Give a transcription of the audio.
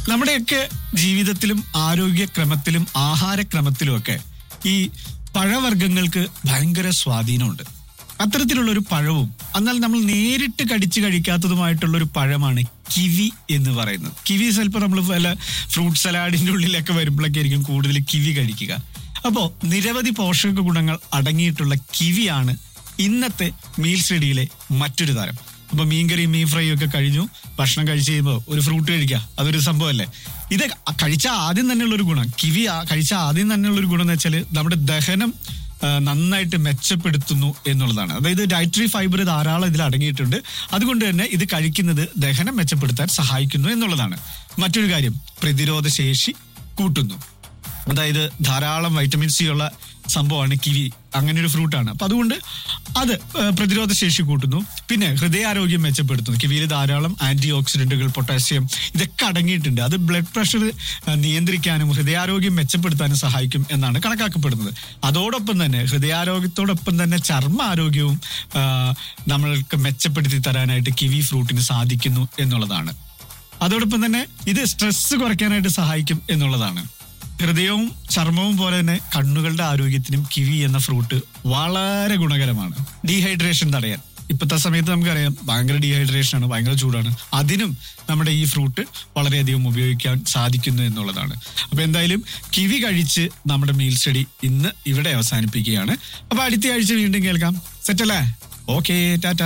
നമ്മുടെയൊക്കെ ജീവിതത്തിലും ആരോഗ്യക്രമത്തിലും ആഹാരക്രമത്തിലും ഒക്കെ ഈ പഴവർഗ്ഗങ്ങൾക്ക് ഭയങ്കര സ്വാധീനമുണ്ട്. അത്തരത്തിലുള്ള ഒരു പഴവും എന്നാൽ നമ്മൾ നേരിട്ട് കടിച്ചു കഴിക്കാത്തതുമായിട്ടുള്ള ഒരു പഴമാണ് കിവി എന്ന് പറയുന്നത്. കിവി ചിലപ്പോൾ നമ്മൾ വല്ല ഫ്രൂട്ട് സലാഡിന്റെ ഉള്ളിലൊക്കെ വരുമ്പോഴൊക്കെ ആയിരിക്കും കൂടുതൽ കിവി കഴിക്കുക. അപ്പോൾ നിരവധി പോഷക ഗുണങ്ങൾ അടങ്ങിയിട്ടുള്ള കിവിയാണ് ഇന്നത്തെ മീൽസ് റെഡിയിലെ മറ്റൊരു താരം. അപ്പൊ മീൻകറി മീൻ ഫ്രൈ ഒക്കെ കഴിഞ്ഞു, ഭക്ഷണം കഴിച്ച് കഴിയുമ്പോൾ ഒരു ഫ്രൂട്ട് കഴിക്കുക, അതൊരു സംഭവമല്ലേ. ഇത് കഴിച്ച ആദ്യം തന്നെയുള്ള ഒരു ഗുണം, കിവി കഴിച്ച ആദ്യം തന്നെയുള്ള ഒരു ഗുണം എന്ന് വെച്ചാൽ നമ്മുടെ ദഹനം നന്നായിട്ട് മെച്ചപ്പെടുത്തുന്നു എന്നുള്ളതാണ്. അതായത് ഡയറ്ററി ഫൈബർ ധാരാളം ഇതിൽ അടങ്ങിയിട്ടുണ്ട്. അതുകൊണ്ട് തന്നെ ഇത് കഴിക്കുന്നത് ദഹനം മെച്ചപ്പെടുത്താൻ സഹായിക്കുന്നു എന്നുള്ളതാണ്. മറ്റൊരു കാര്യം, പ്രതിരോധ ശേഷി കൂട്ടുന്നു. അതായത് ധാരാളം വൈറ്റമിൻ സി ഉള്ള സംഭവമാണ് കിവി, അങ്ങനെ ഒരു ഫ്രൂട്ടാണ്. അപ്പൊ അതുകൊണ്ട് അത് പ്രതിരോധ ശേഷി കൂട്ടുന്നു. പിന്നെ ഹൃദയാരോഗ്യം മെച്ചപ്പെടുത്തുന്നു. കിവിയിൽ ധാരാളം ആന്റി ഓക്സിഡന്റുകൾ, പൊട്ടാസ്യം ഇതൊക്കെ അടങ്ങിയിട്ടുണ്ട്. അത് ബ്ലഡ് പ്രഷർ നിയന്ത്രിക്കാനും ഹൃദയാരോഗ്യം മെച്ചപ്പെടുത്താനും സഹായിക്കും എന്നാണ് കണക്കാക്കപ്പെടുന്നത്. അതോടൊപ്പം തന്നെ ഹൃദയാരോഗ്യത്തോടൊപ്പം തന്നെ ചർമ്മ ആരോഗ്യവും നമ്മൾക്ക് മെച്ചപ്പെടുത്തി തരാനായിട്ട് കിവി ഫ്രൂട്ടിന് സാധിക്കുന്നു എന്നുള്ളതാണ്. അതോടൊപ്പം തന്നെ ഇത് സ്ട്രെസ് കുറയ്ക്കാനായിട്ട് സഹായിക്കും എന്നുള്ളതാണ്. ഹൃദയവും ചർമ്മവും പോലെ തന്നെ കണ്ണുകളുടെ ആരോഗ്യത്തിനും കിവി എന്ന ഫ്രൂട്ട് വളരെ ഗുണകരമാണ്. ഡീഹൈഡ്രേഷൻ തടയാൻ ഇപ്പോഴത്തെ സമയത്ത് നമുക്കറിയാം ഭയങ്കര ഡീഹൈഡ്രേഷൻ ആണ്, ഭയങ്കര ചൂടാണ്. അതിനും നമ്മുടെ ഈ ഫ്രൂട്ട് വളരെയധികം ഉപയോഗിക്കാൻ സാധിക്കുന്നു എന്നുള്ളതാണ്. അപ്പൊ എന്തായാലും കിവി കഴിച്ച് നമ്മുടെ മീൽ സ്റ്റഡി ഇന്ന് ഇവിടെ അവസാനിപ്പിക്കുകയാണ്. അപ്പൊ അടുത്ത ആഴ്ച വീണ്ടും കേൾക്കാം. സെറ്റല്ലേ? ഓക്കെ, ടാറ്റ.